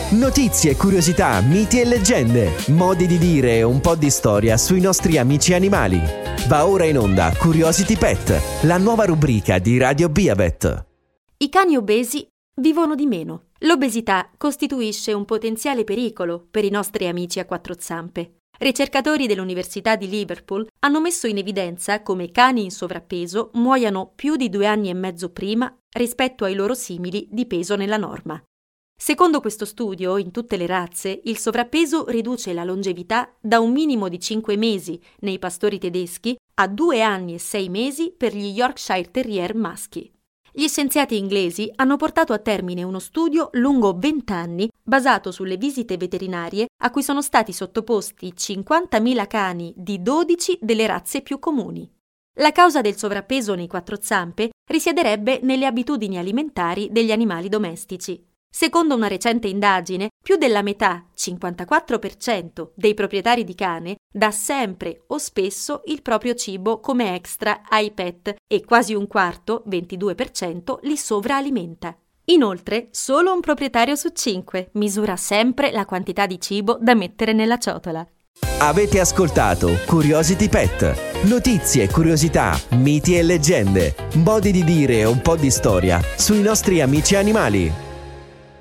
Notizie, curiosità, miti e leggende, modi di dire e un po' di storia sui nostri amici animali. Va ora in onda Curiosity Pet, la nuova rubrica di Radio Beavet. I cani obesi vivono di meno. L'obesità costituisce un potenziale pericolo per i nostri amici a quattro zampe. Ricercatori dell'Università di Liverpool hanno messo in evidenza come cani in sovrappeso muoiano più di 2 anni e mezzo prima rispetto ai loro simili di peso nella norma. Secondo questo studio, in tutte le razze, il sovrappeso riduce la longevità da un minimo di 5 mesi nei pastori tedeschi a 2 anni e 6 mesi per gli Yorkshire Terrier maschi. Gli scienziati inglesi hanno portato a termine uno studio lungo 20 anni basato sulle visite veterinarie a cui sono stati sottoposti 50.000 cani di 12 delle razze più comuni. La causa del sovrappeso nei quattro zampe risiederebbe nelle abitudini alimentari degli animali domestici. Secondo una recente indagine, più della metà, 54%, dei proprietari di cane dà sempre o spesso il proprio cibo come extra ai pet e quasi un quarto, 22%, li sovraalimenta. Inoltre, solo un proprietario su 5 misura sempre la quantità di cibo da mettere nella ciotola. Avete ascoltato Curiosity Pet. Notizie, curiosità, miti e leggende, modi di dire e un po' di storia sui nostri amici animali.